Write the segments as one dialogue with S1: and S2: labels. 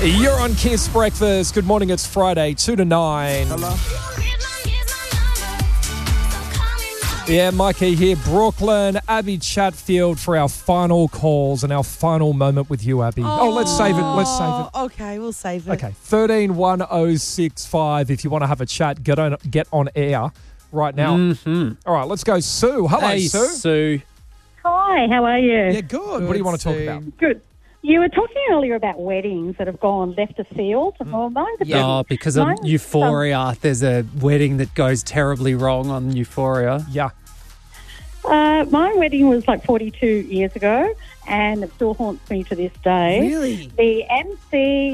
S1: You're on Kiss Breakfast. Good morning. It's Friday, 2 to 9.
S2: Hello.
S1: Yeah, Mikey here. Brooklyn, Abby Chatfield for our final calls and our final moment with you, Abby. Let's save it.
S3: Okay, we'll save it.
S1: Okay, 131065. If you want to have a chat, get on air right now.
S2: Mm-hmm.
S1: All right, let's go. Sue. Hello,
S2: Hey,
S1: Sue.
S2: Sue.
S4: Hi, how are you?
S1: Yeah, good. What do you want to talk
S3: Sue.
S1: about?
S4: Good. You were talking earlier about weddings that have gone left of field. Well, mine's a bit-
S2: Oh, because of
S4: mine's,
S2: Euphoria. There's a wedding that goes terribly wrong on Euphoria.
S1: Yeah.
S4: My wedding was like 42 years ago, and it still haunts me to this day.
S3: Really?
S4: The MC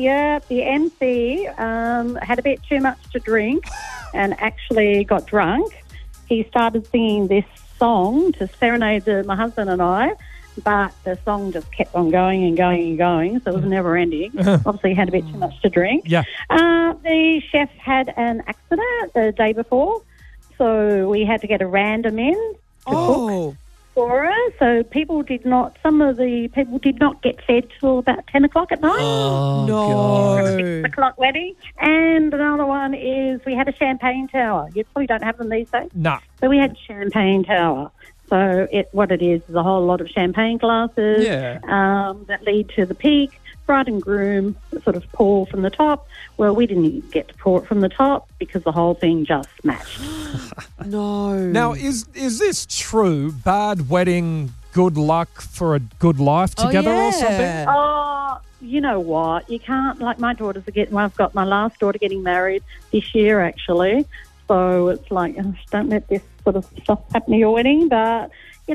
S4: had a bit too much to drink and actually got drunk. He started singing this song to serenade my husband and I, but the song just kept on going and going and going, so it was never ending. Obviously, he had a bit too much to drink.
S1: Yeah.
S4: The chef had an accident the day before, so we had to get a random in to cook for us. So some of the people did not get fed till about 10 o'clock at night.
S2: Oh,
S3: no.
S2: God.
S4: 6 o'clock wedding. And another one is we had a champagne tower. You probably don't have them these days.
S1: Nah.
S4: So we had champagne tower. So what it is a whole lot of champagne glasses that lead to the peak. Bride and groom sort of pour from the top. Well, we didn't even get to pour it from the top because the whole thing just smashed.
S3: No.
S1: Now, is this true? Bad wedding, good luck for a good life together or something?
S4: Oh, you know what? You can't, like my daughters are getting, I've got my last daughter getting married this year actually. So it's like, don't let this sort of stuff happen to your wedding. But,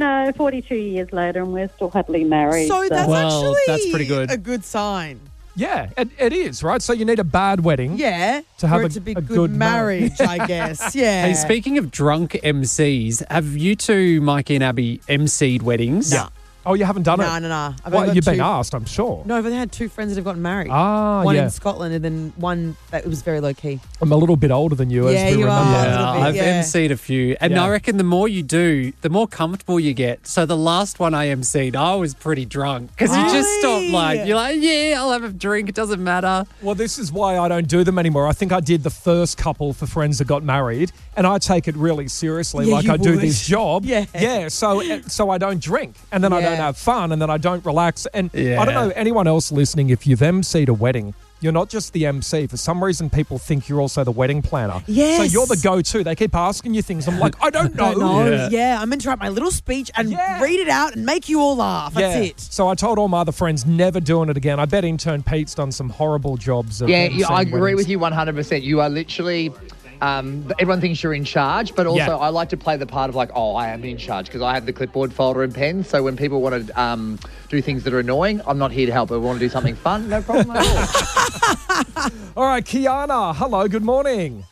S4: 42 years later and we're still happily married.
S3: So that's
S2: Well,
S3: actually
S2: that's pretty good.
S3: a good sign.
S1: Yeah, it is, right? So you need a bad wedding.
S3: Yeah.
S1: To have
S3: for
S1: a-
S3: it to be
S1: a
S3: good
S1: good
S3: marriage, I guess. Yeah.
S2: Hey, speaking of drunk MCs, have you two, Mikey and Abby, MC'd weddings?
S3: No.
S1: Oh, you haven't done it?
S3: No.
S1: Well, you've been asked, I'm sure.
S3: No, but they had two friends that have gotten married.
S1: Yeah.
S3: One in Scotland and then one that was very low key.
S1: I'm a little bit older than you,
S3: Yeah,
S1: as we
S3: you
S1: remember.
S3: are.
S2: Yeah,
S3: little bit,
S2: I've
S3: yeah.
S2: MC'd a few. And
S1: Yeah.
S2: I reckon the more you do, the more comfortable you get. So the last one I MC'd, I was pretty drunk. Because you just stop
S3: Really?
S2: you're like, yeah, I'll have a drink. It doesn't matter.
S1: Well, this is why I don't do them anymore. I think I did the first couple for friends that got married, and I take it really seriously,
S3: Yeah,
S1: like
S3: you
S1: I do
S3: would.
S1: this job.
S3: Yeah.
S1: So I don't drink, and then I don't
S3: Yeah.
S1: have fun, and then I don't relax. And I
S2: Yeah.
S1: don't know, anyone else listening, if you've MC'd a wedding, you're not just the MC. For some reason, people think you're also the wedding planner.
S3: Yes.
S1: So you're the go-to. They keep asking you things. I'm like, I don't know.
S3: No, yeah. I'm meant to write my little speech and
S1: Yeah.
S3: read it out and make you all laugh. That's it.
S1: So I told all my other friends, never doing it again. I bet intern Pete's done some horrible jobs. Of
S5: Yeah,
S1: emceeing
S5: I agree
S1: weddings.
S5: with you 100%. You are literally, everyone thinks you're in charge, but also
S1: Yeah.
S5: I like to play the part of like, oh, I am in charge because I have the clipboard folder and pen. So when people want to do things that are annoying, I'm not here to help. If we want to do something fun, no problem at all.
S1: All right, Kiana. Hello, good morning.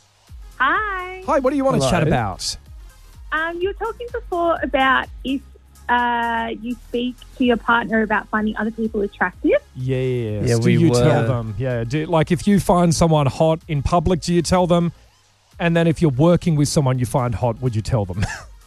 S6: Hi.
S1: Hi, what do you want to
S2: Hello.
S1: chat about?
S6: You were talking before about if you speak to your partner about finding other people attractive.
S1: Yes.
S2: Yeah,
S1: do
S2: we
S1: you
S2: were.
S1: tell them? Yeah. Like if you find someone hot in public, do you tell them? And then if you're working with someone you find hot, would you tell them?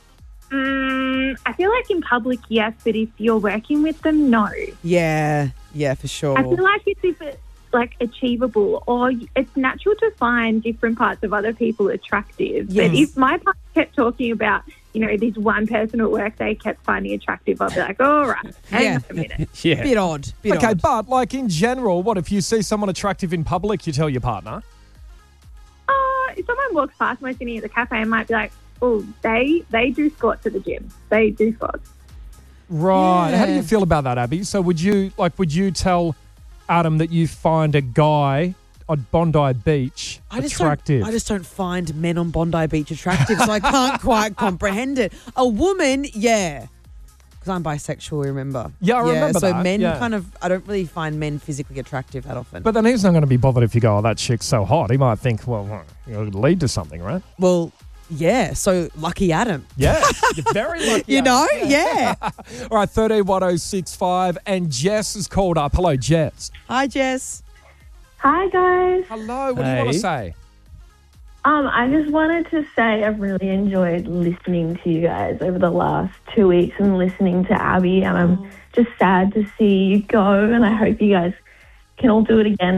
S6: I feel like in public, yes, but if you're working with them, no.
S3: Yeah, for sure.
S6: I feel like it's like achievable, or it's natural to find different parts of other people attractive.
S3: Yes.
S6: But if my partner kept talking about, this one person at work they kept finding attractive, I'll be like, all right, hang on a minute.
S2: Yeah.
S3: Bit odd.
S1: Okay,
S3: odd.
S1: but like in general, what if you see someone attractive in public, you tell your partner?
S6: If someone walks past me sitting at the cafe, I might be like, oh, they do squats at the gym. They do squats.
S1: Right. How do
S3: Yeah.
S1: you feel about that, Abby? So would you tell Adam that you find a guy on Bondi Beach attractive?
S3: I just don't find men on Bondi Beach attractive, so I can't quite comprehend it. A woman, yeah. Because I'm bisexual, remember?
S1: Yeah, I remember
S3: so
S1: that,
S3: men
S1: yeah.
S3: I don't really find men physically attractive that often.
S1: But then he's not going to be bothered if you go, oh, that chick's so hot. He might think, well, it'll lead to something, right?
S3: well, yeah, so lucky Adam.
S1: Yeah, you're very lucky.
S3: You know?
S1: Adam.
S3: Yeah.
S1: All right, 131065, and Jess is called up. Hello, Jess.
S3: Hi, Jess.
S6: Hi, guys.
S1: Hello, what do you want to
S2: Hey.
S1: say?
S7: I just wanted to say I've really enjoyed listening to you guys over the last 2 weeks and listening to Abby, and I'm just sad to see you go, and I hope you guys can all do it again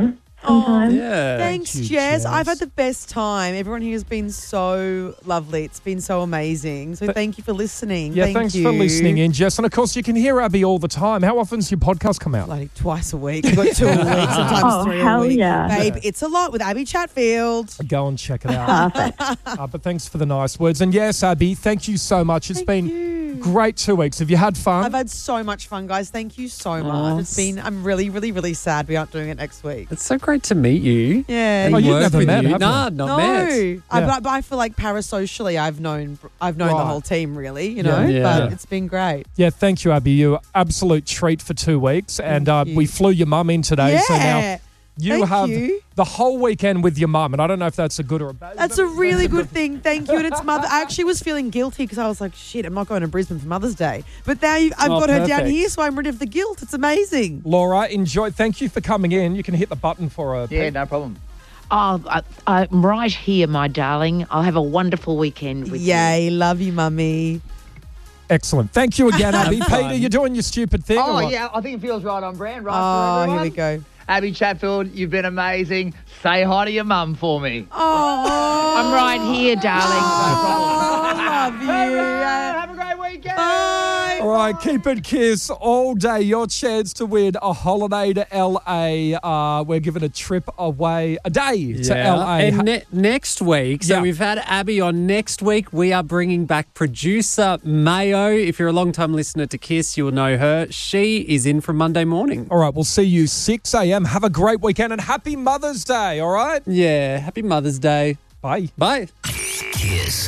S7: sometime.
S2: Yeah.
S3: Thanks,
S1: Thank you,
S3: Jess.
S1: Jess.
S3: I've had the best time. Everyone here has been so lovely. It's been so amazing. So thank you for listening.
S1: Yeah,
S3: Thank
S1: thanks
S3: you.
S1: for listening in, Jess. And of course, you can hear Abby all the time. How often does your podcast come out?
S3: Like twice a week. We've got 2 a week, sometimes
S7: Oh,
S3: 3 a
S7: hell
S3: week.
S7: yeah.
S3: Babe, it's a lot with Abby Chatfield.
S1: Go and check it out.
S7: Perfect.
S1: But thanks for the nice words. And yes, Abby, thank you so much. It's
S3: Thank
S1: been
S3: you.
S1: great 2 weeks. Have you had fun?
S3: I've had so much fun, guys. Thank you so much. I'm really, really, really sad we aren't doing it next week.
S2: It's so great to meet you.
S3: Yeah.
S1: Oh, you've
S2: Work
S1: never
S2: with
S1: met,
S2: you.
S1: have you?
S2: Nah, not met.
S3: No, but I feel like parasocially, I've known
S1: Right.
S3: the whole team really, you know.
S2: Yeah.
S3: But
S2: Yeah.
S3: it's been great.
S1: Yeah, thank you, Abby. You're an absolute treat for 2 weeks. And
S3: Thank you.
S1: we flew your mum in today. So now
S3: Yeah.
S1: you
S3: Thank
S1: have
S3: you.
S1: the whole weekend with your mum. And I don't know if that's a good or a bad.
S3: That's a really good thing. Thank you. And it's mother. I actually was feeling guilty because I was like, shit, I'm not going to Brisbane for Mother's Day. But now I've got her down
S1: perfect.
S3: here, so I'm rid of the guilt. It's amazing.
S1: Laura, enjoy. Thank you for coming in. You can hit the button for her.
S5: Yeah, no problem.
S8: Oh, I'm right here, my darling. I'll have a wonderful weekend with you.
S3: Yay, love you, mummy.
S1: Excellent. Thank you again, Abby.
S2: Have fun.
S1: Peter, you're doing your stupid thing. or
S5: Oh,
S1: what?
S5: yeah, I think it feels right on brand, right? for
S3: Oh,
S5: everyone.
S3: here we go.
S5: Abby Chatfield, you've been amazing. Say hi to your mum for me.
S3: Oh,
S8: I'm right here, darling.
S3: I love you.
S5: Have a great weekend.
S3: Bye.
S1: All right, keep it kiss all day. Your chance to win a holiday to LA. We're giving a trip away, a day to LA.
S2: And next week, so
S1: Yeah.
S2: we've had Abby on next week. We are bringing back producer Mayo. If you're a long-time listener to Kiss, you'll know her. She is in from Monday morning.
S1: All right, we'll see you 6 a.m. Have a great weekend and happy Mother's Day, all right?
S2: Yeah, happy Mother's Day.
S1: Bye.
S2: Bye.
S9: Kiss.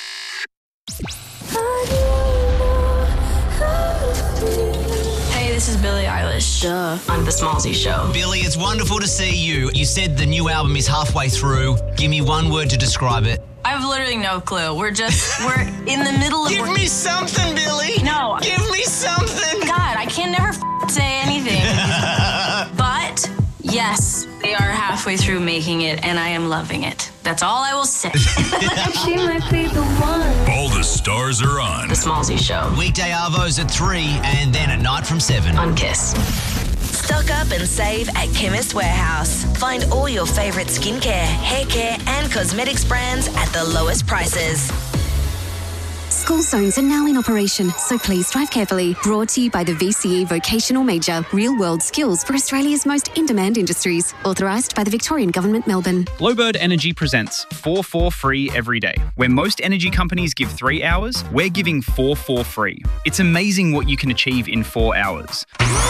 S10: Hey, this is Billie Eilish. On The Smallsy Show.
S9: Billy, it's wonderful to see you. You said the new album is halfway through. Give me one word to describe it.
S10: I have literally no clue. We're in the middle of...
S9: Give me something, Billy.
S10: No.
S9: Give me something.
S10: God, I can never say anything. But, yes, they are halfway through making it, and I am loving it. That's all I will say.
S7: She might be the one.
S11: All the stars are on.
S10: The Smallsy Show.
S9: Weekday Arvos at 3 and then at night from 7.
S10: On Kiss.
S12: Stock up and save at Chemist Warehouse. Find all your favourite skincare, hair care and cosmetics brands at the lowest prices.
S13: School zones are now in operation, so please drive carefully. Brought to you by the VCE Vocational Major. Real-world skills for Australia's most in-demand industries. Authorised by the Victorian Government, Melbourne.
S14: Bluebird Energy presents 4 free every day. Where most energy companies give 3 hours, we're giving 4 free. It's amazing what you can achieve in 4 hours.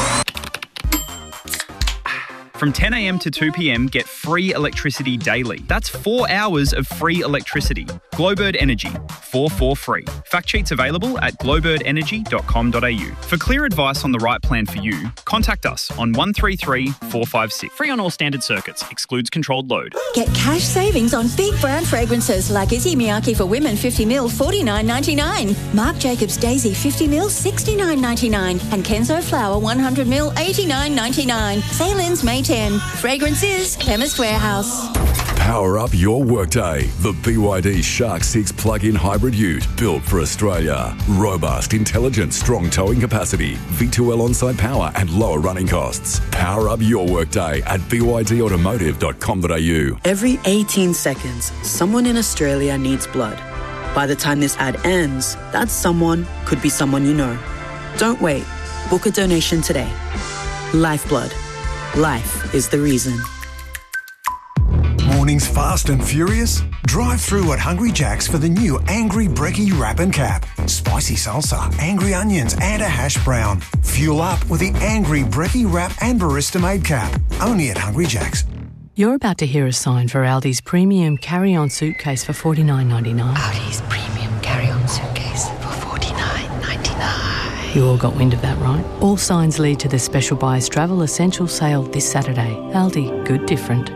S14: From 10 a.m. to 2 p.m, get free electricity daily. That's 4 hours of free electricity. Glowbird Energy, 4 free. Fact sheets available at glowbirdenergy.com.au. For clear advice on the right plan for you, contact us on 133 456. Free on all standard circuits. Excludes controlled load.
S15: Get cash savings on big brand fragrances like Issey Miyake for women 50ml $49.99. Marc Jacobs Daisy 50ml $69.99. And Kenzo Flower 100ml $89.99. Sale ends May 10. Fragrances, Chemist Warehouse.
S16: Power up your workday. The BYD Shark 6 plug-in hybrid ute built for Australia. Robust, intelligent, strong towing capacity, V2L on-site power and lower running costs. Power up your workday at bydautomotive.com.au.
S17: Every 18 seconds, someone in Australia needs blood. By the time this ad ends, that someone could be someone you know. Don't wait. Book a donation today. Lifeblood. Life is the reason.
S18: Mornings fast and furious? Drive through at Hungry Jack's for the new Angry Brekkie Wrap and Cap. Spicy salsa, angry onions and a hash brown. Fuel up with the Angry Brekkie Wrap and Barista Made Cap. Only at Hungry Jack's.
S19: You're about to hear a sign for Aldi's premium carry-on suitcase for $49.99.
S20: Aldi's premium carry-on suitcase for $49.99.
S19: You all got wind of that, right? All signs lead to the Special Buyers Travel Essential sale this Saturday. Aldi, good different.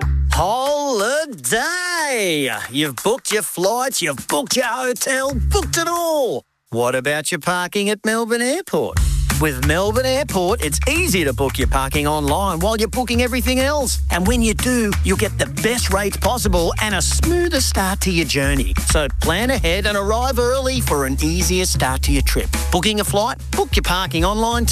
S21: Holiday! You've booked your flights, you've booked your hotel, booked it all. What about your parking at Melbourne Airport? With Melbourne Airport, it's easy to book your parking online while you're booking everything else. And when you do, you'll get the best rates possible and a smoother start to your journey. So plan ahead and arrive early for an easier start to your trip. Booking a flight? Book your parking online too at melbourneairport.com.au.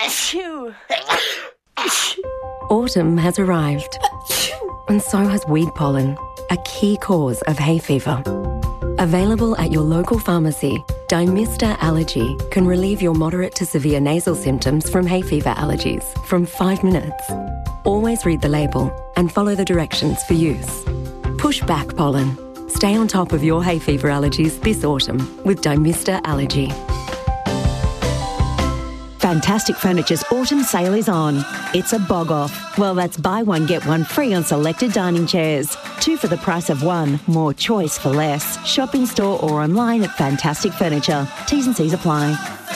S4: Autumn has arrived, and so has weed pollen, a key cause of hay fever. Available at your local pharmacy, Dymista Allergy can relieve your moderate to severe nasal symptoms from hay fever allergies from 5 minutes. Always read the label and follow the directions for use. Push back pollen. Stay on top of your hay fever allergies this autumn with Dymista Allergy.
S22: Fantastic Furniture's autumn sale is on. It's a bog off. Well, that's buy one, get one free on selected dining chairs. 2 for the price of 1. More choice for less. Shop in store or online at Fantastic Furniture. T's and C's apply.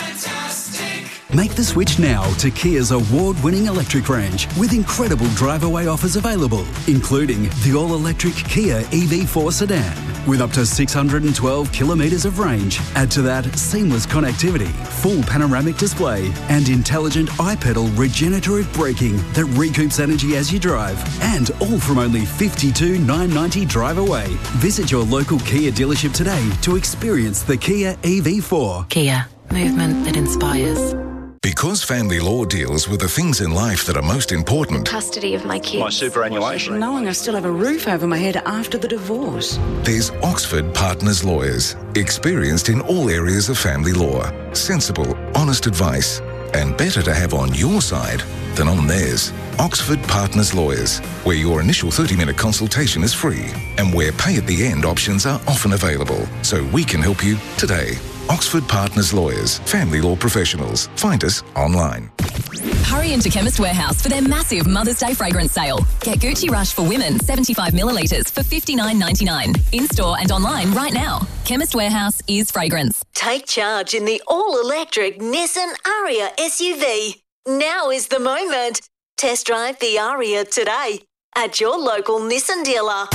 S23: Make the switch now to Kia's award-winning electric range with incredible drive-away offers available, including the all-electric Kia EV4 sedan with up to 612 kilometres of range. Add to that seamless connectivity, full panoramic display and intelligent iPedal regenerative braking that recoups energy as you drive. And all from only $52,990 drive away. Visit your local Kia dealership today to experience the Kia EV4.
S20: Kia, movement that inspires.
S24: Because family law deals with the things in life that are most important.
S25: Custody of my kids.
S24: My superannuation.
S25: Knowing I still have a roof over my head after the divorce.
S24: There's Oxford Partners Lawyers, experienced in all areas of family law. Sensible, honest advice, and better to have on your side than on theirs. Oxford Partners Lawyers, where your initial 30-minute consultation is free and where pay-at-the-end options are often available. So we can help you today. Oxford Partners Lawyers, family law professionals. Find us online.
S26: Hurry into Chemist Warehouse for their massive Mother's Day fragrance sale. Get Gucci Rush for women 75 millilitres for $59.99. In-store and online right now. Chemist Warehouse is fragrance.
S12: Take charge in the all-electric Nissan Ariya SUV. Now is the moment. Test drive the Ariya today at your local Nissan dealer.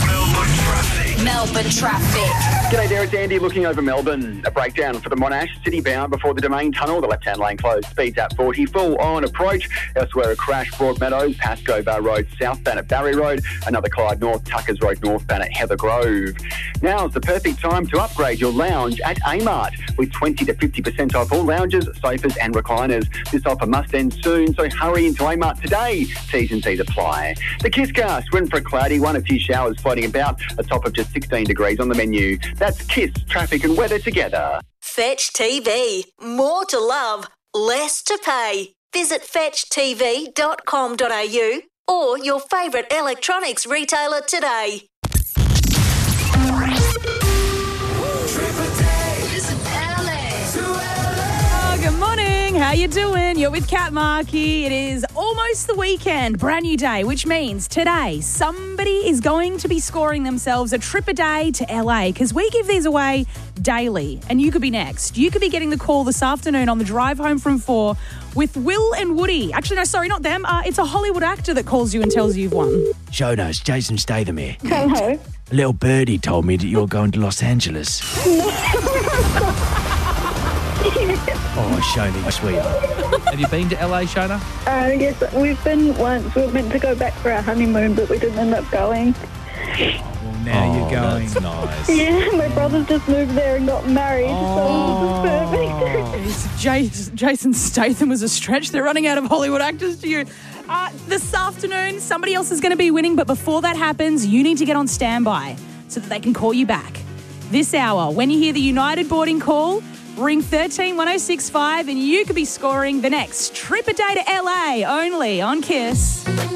S27: Melbourne traffic. G'day there, it's Andy looking over Melbourne. A breakdown for the Monash City bound before the Domain Tunnel. The left-hand lane closed. Speeds at 40. Full on approach. Elsewhere a crash. Broadmeadows, Pascoe Bar Road southbound at Barry Road. Another collide north. Tuckers Road northbound at Heather Grove. Now's the perfect time to upgrade your lounge at Amart with 20 to 50% off all lounges, sofas and recliners. This offer must end soon, so hurry into Amart today. T's and C's apply. The Kisscast, win for a cloudy one. A few showers floating about. A top of just 16 degrees on the menu. That's Kiss, traffic and weather together.
S12: Fetch TV. More to love, less to pay. Visit fetchtv.com.au or your favourite electronics retailer today.
S28: Good morning. How you doing? You're with Kat Markey. It is almost the weekend, brand new day, which means today somebody is going to be scoring themselves a trip a day to LA because we give these away daily and you could be next. You could be getting the call this afternoon on the drive home from 4 with Will and Woody. Actually, no, sorry, not them. It's a Hollywood actor that calls you and tells you you've won.
S29: Shona, it's Jason Statham here.
S28: Hello.
S29: A little birdie told me that you're going to Los Angeles. Oh, Shona, sweetheart. Have you been to LA, Shona?
S6: Yes, we've been once. We were meant to go back for our honeymoon, but we didn't end up going.
S29: Well, now you're going. That's nice.
S6: Yeah, my brothers just moved there and got married, so it was perfect.
S28: Jason Statham was a stretch. They're running out of Hollywood actors to you. This afternoon, somebody else is going to be winning, but before that happens, you need to get on standby so that they can call you back. This hour, when you hear the United boarding call, ring 131065 and you could be scoring the next trip a day to LA only on Kiss.